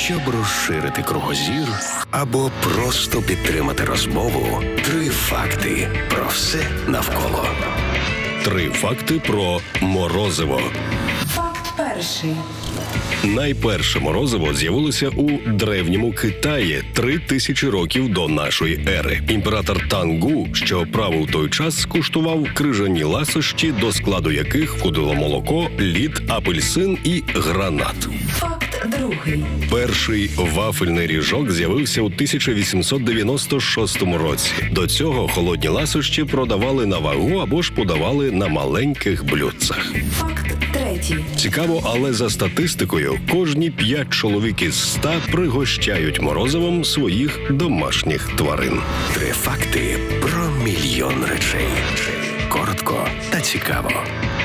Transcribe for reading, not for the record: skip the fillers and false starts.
Щоб розширити кругозір або просто підтримати розмову, 3 факти про все навколо. 3 факти про морозиво. Факт перший. Найперше морозиво з'явилося у древньому Китаї 3000 років до нашої ери. Імператор Тангу, що правив той час, скуштував крижані ласощі, до складу яких входило молоко, лід, апельсин і гранат. Факт другий. Перший вафельний ріжок з'явився у 1896 році. До цього холодні ласощі продавали на вагу або ж подавали на маленьких блюдцях. Факт третій. Цікаво, але за статистикою, кожні 5 чоловік із 100 пригощають морозивом своїх домашніх тварин. 3 факти про мільйон речей. Коротко та цікаво.